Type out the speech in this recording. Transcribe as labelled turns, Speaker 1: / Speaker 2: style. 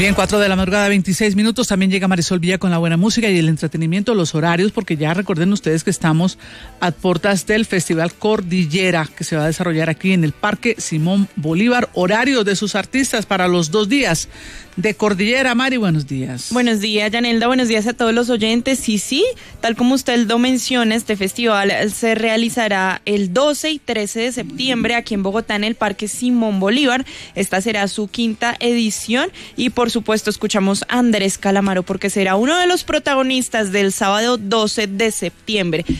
Speaker 1: Bien, 4 de la madrugada, 26 minutos. También llega Marisol Villa con la buena música y el entretenimiento, los horarios, porque ya recuerden ustedes que estamos a puertas del Festival Cordillera, que se va a desarrollar aquí en el Parque Simón Bolívar. Horarios de sus artistas para los 2 días de Cordillera. Mari, buenos días.
Speaker 2: Buenos días, Yanelda, buenos días a todos los oyentes. Sí, tal como usted lo menciona, este festival se realizará el 12 y 13 de septiembre aquí en Bogotá, en el Parque Simón Bolívar. Esta será su 5ª edición y por supuesto escuchamos a Andrés Calamaro porque será uno de los protagonistas del sábado 12 de septiembre.